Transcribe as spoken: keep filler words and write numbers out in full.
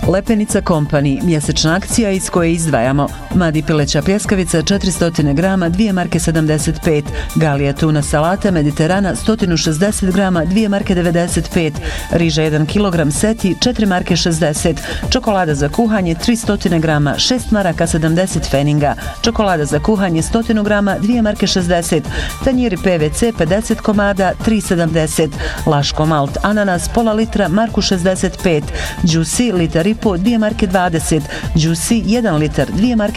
Lepenica Company, mjesečna akcija iz koje izdvajamo. Madi pileća pljeskavica četiristo grama, dvije marke sedamdeset pet. Galija tuna salata Mediterana sto šezdeset grama, dvije marke devedeset pet. Riža jedan kilogram seti, četiri marke šezdeset. Čokolada za kuhanje tristo grama, šest maraka sedamdeset pfenninga. Čokolada za kuhanje sto grama, dvije marke šezdeset. Tanjiri P V C pedeset komada, tri sedamdeset. Laško malt ananas pola litra, marku šezdeset pet. Juicy litar i po, dvije marke dvadeset. Juicy jedan litar, dvije marke